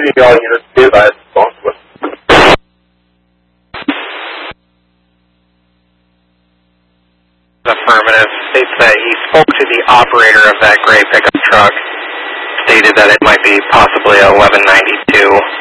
receiving all units, be advised, phone split. Affirmative. States that he spoke to the operator of that gray pickup truck, stated that it might be possibly a 1192.